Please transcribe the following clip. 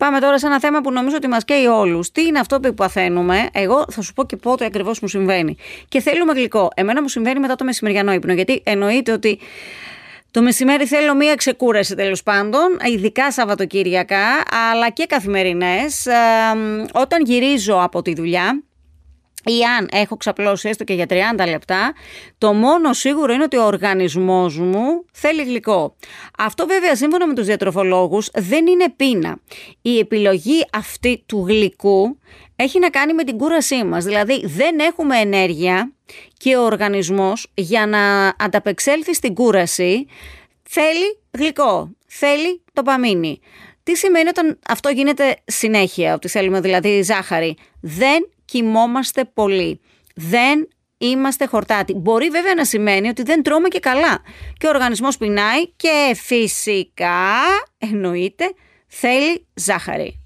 Πάμε τώρα σε ένα θέμα που νομίζω ότι μας καίει όλους. Τι είναι αυτό που παθαίνουμε? Εγώ θα σου πω και πότε ακριβώς μου συμβαίνει. Και θέλουμε γλυκό. Εμένα μου συμβαίνει μετά το μεσημεριανό ύπνο. Γιατί εννοείται ότι το μεσημέρι θέλω μία ξεκούραση, τέλος πάντων, ειδικά Σαββατοκύριακα, αλλά και καθημερινές. Όταν γυρίζω από τη δουλειά ή αν έχω ξαπλώσει έστω και για 30 λεπτά, το μόνο σίγουρο είναι ότι ο οργανισμός μου θέλει γλυκό. Αυτό βέβαια σύμφωνα με τους διατροφολόγους δεν είναι πείνα. Η επιλογή αυτή του γλυκού έχει να κάνει με την κούρασή μας. Δηλαδή δεν έχουμε ενέργεια και ο οργανισμός για να ανταπεξέλθει στην κούραση θέλει γλυκό, θέλει ντοπαμίνη. Τι σημαίνει όταν αυτό γίνεται συνέχεια, ότι θέλουμε δηλαδή ζάχαρη? Δεν κοιμόμαστε πολύ, δεν είμαστε χορτάτοι. Μπορεί βέβαια να σημαίνει ότι δεν τρώμε και καλά και ο οργανισμός πεινάει και φυσικά εννοείται θέλει ζάχαρη.